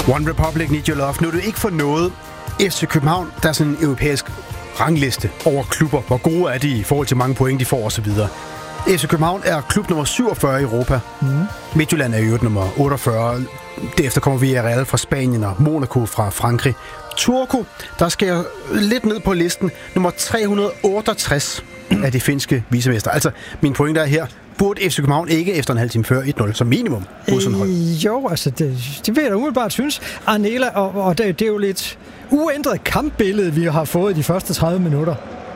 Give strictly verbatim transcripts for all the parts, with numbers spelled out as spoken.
One Republic, Need Your Love. Nu er det ikke for noget. F C København, der er sådan en europæisk rangliste over klubber. Hvor gode er de i forhold til mange point, de får osv. F C København er klub nummer syvogfyrre i Europa. Mm. Midtjylland er i øvrigt nummer otteogfyrre. Derefter kommer Villarreal fra Spanien og Monaco fra Frankrig. Turku, der skal lidt ned på listen. Nummer tre hundrede otteogtres af de finske vicemester. Altså, min pointe er her. Burde F C København ikke efter en halv time før et nul som minimum? Øh, jo, altså, det, det vil jeg da umiddelbart synes. Arnela, og, og det, det er jo lidt uændret kampbillede, vi har fået i de første tredive minutter.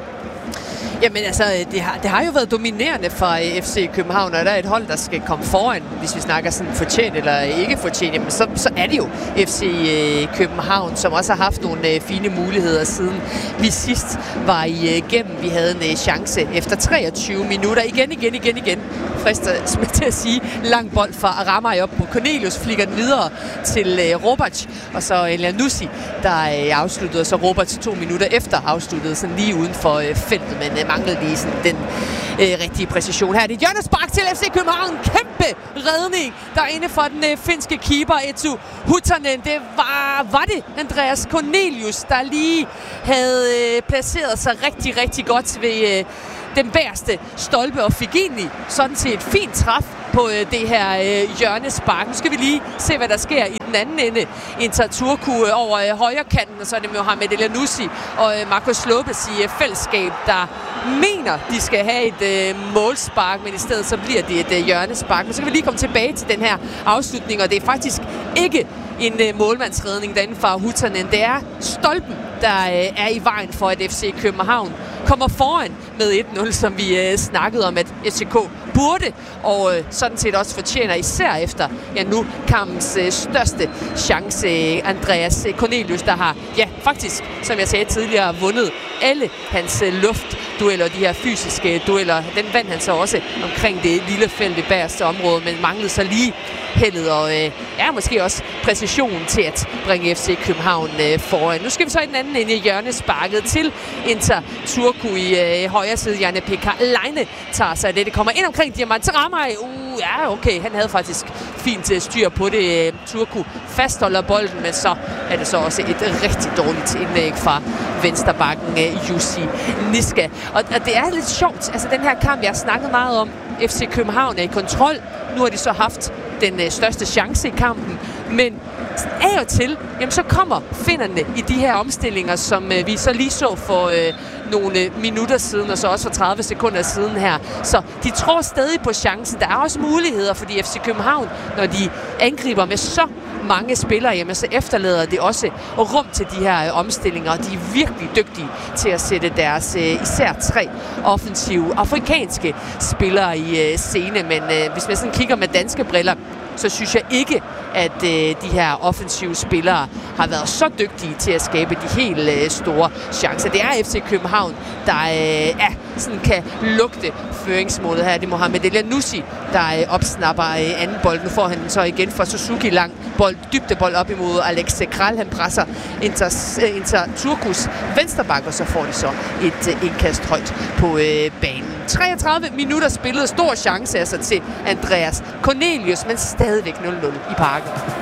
Jamen altså, det har, det har jo været dominerende for F C København, og der er et hold, der skal komme foran, hvis vi snakker sådan fortjent eller ikke fortjent, jamen så, så er det jo F C København, som også har haft nogle fine muligheder siden vi sidst var igennem. Vi havde en chance efter treogtyve minutter. Igen, igen, igen, igen. Frister til at sige, lang bold fra Ramaj op på Cornelius, flikker den videre til Robac, og så Elyounoussi, der afsluttede, så Robac to minutter efter afsluttede sådan lige uden for feltet, men manglede lige sådan den øh, rigtige præcision. Her er det et hjørnespark til F C København. Kæmpe redning derinde for den øh, finske keeper Eetu Huttunen. Det var, var det Andreas Cornelius, der lige havde øh, placeret sig rigtig, rigtig godt ved øh, den bagerste stolpe og fik egentlig sådan set fint træf på øh, det her øh, hjørnespark. Nu skal vi lige se, hvad der sker i den anden ende. Inter Turku øh, over øh, højre kanten, og så er det Mohamed Elyounoussi og øh, Marcos Lopez i øh, fællesskab, der mener, de skal have et øh, målspark, men i stedet så bliver det et øh, hjørnespark. Men så kan vi lige komme tilbage til den her afslutning, og det er faktisk ikke en øh, målmandsredning derinde fra Huttunen. Det er stolpen, der øh, er i vejen for, at F C København kommer foran med et nul, som vi øh, snakkede om, at F C K burde, og øh, sådan set også fortjener, især efter, ja nu, kampens øh, største chance, Andreas Cornelius, der har, ja faktisk, som jeg sagde tidligere, vundet alle hans øh, luftdueller, de her fysiske dueller. Den vandt han så også omkring det lille felt i bagerste område, men manglede så lige heldet og øh, ja, måske også præcision til at bringe F C København øh, foran. Nu skal vi så i den anden ende i hjørnesparket til Inter Turku i øh, højre side. Janne-Pekka Laine tager sig af det. Det kommer ind omkring Diamant Ramaj. Uh, ja, okay. Han havde faktisk fint øh, styr på det. Turku fastholder bolden, men så er det så også et rigtig dårligt indlæg fra venstrebakken øh, Jussi Niska. Og, og det er lidt sjovt. Altså den her kamp, jeg har snakket meget om. F C København er i kontrol. Nu har de så haft den øh, største chance i kampen, men af og til, jamen så kommer finnerne i de her omstillinger, som øh, vi så lige så for øh, nogle øh, minutter siden, og så også for tredive sekunder siden her. Så de tror stadig på chancen. Der er også muligheder, fordi F C København, når de angriber med så mange spillere, jamen så efterlader det også rum til de her øh, omstillinger, og de er virkelig dygtige til at sætte deres øh, især tre offensive afrikanske spillere i øh, scene, men øh, hvis man sådan kigger med danske briller, så synes jeg ikke, at øh, de her offensive spillere har været så dygtige til at skabe de helt øh, store chancer. Det er F C København, der øh, ja, sådan kan lugte føringsmålet her. Det er Mohamed Elyounoussi, der øh, opsnapper øh, anden bold. Nu får han så igen fra Suzuki lang bold, dybdebold op imod Alex Kral. Han presser Inter, øh, Inter Turkus venstreback, og så får de så et øh, indkast højt på øh, banen. treogtredive minutter spillet, stor chance altså til Andreas Cornelius, men stadigvæk nul nul i parken.